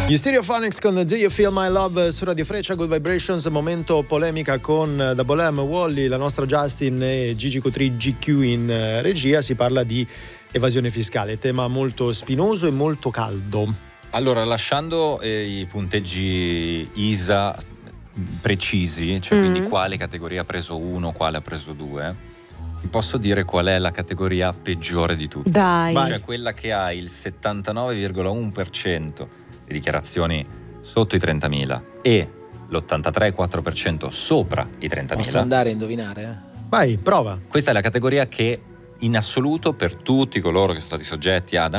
Gli Stereophonics con Do You Feel My Love su Radio Freccia, Good Vibrations. Momento polemica con Da Bolem, Wally, la nostra Justin e Gigi Cutri GQ in regia. Si parla di evasione fiscale, tema molto spinoso e molto caldo. Allora, lasciando i punteggi ISA precisi, cioè quindi quale categoria ha preso 1, quale ha preso 2, ti posso dire qual è la categoria peggiore di tutte. Dai. Cioè quella che ha il 79,1% di dichiarazioni sotto i 30.000 e l'83,4% sopra i 30.000. Posso andare a indovinare? Vai, prova. Questa è la categoria che in assoluto per tutti coloro che sono stati soggetti ad